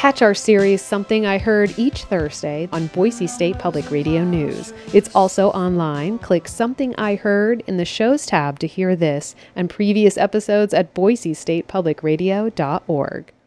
Catch our series Something I Heard each Thursday on Boise State Public Radio News. It's also online. Click Something I Heard in the Shows tab to hear this and previous episodes at boisestatepublicradio.org.